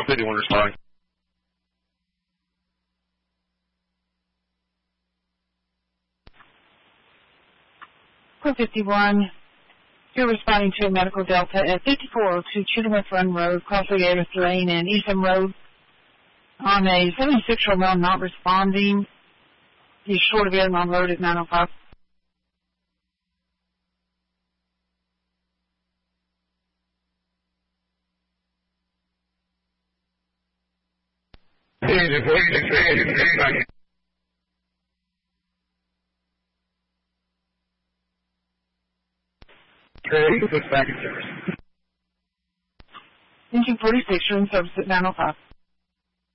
anyone responding. 451, you're responding to a medical delta at 5402 Chittermouth Run Road, Crossway Davis Lane, and Eastham Road. On a 76-year-old male not responding, he's short of air on road at 905. Engine 46, you're in service at 905.